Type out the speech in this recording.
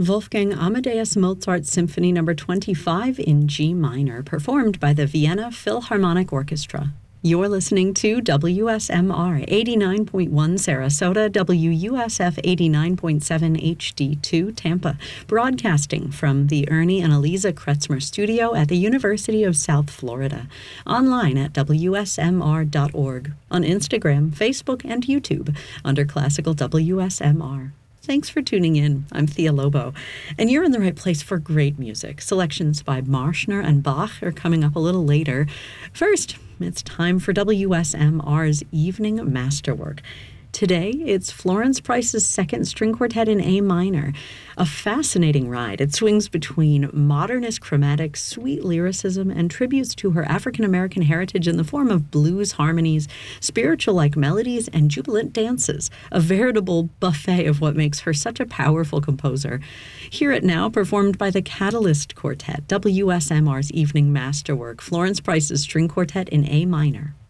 Wolfgang Amadeus Mozart Symphony No. 25 in G minor, performed by the Vienna Philharmonic Orchestra. You're listening to WSMR 89.1 Sarasota, WUSF 89.7 HD2 Tampa, broadcasting from the Ernie and Eliza Kretzmer Studio at the University of South Florida. Online at WSMR.org, on Instagram, Facebook, and YouTube under Classical WSMR. Thanks for tuning in. I'm Thea Lobo, and you're in the right place for great music. Selections by Marschner and Bach are coming up a little later. First, it's time for WSMR's Evening Masterwork. Today, it's Florence Price's Second String Quartet in A minor, a fascinating ride. It swings between modernist chromatics, sweet lyricism, and tributes to her African-American heritage in the form of blues harmonies, spiritual-like melodies, and jubilant dances, a veritable buffet of what makes her such a powerful composer. Hear it now, performed by the Catalyst Quartet, WSMR's Evening Masterwork, Florence Price's String Quartet in A minor.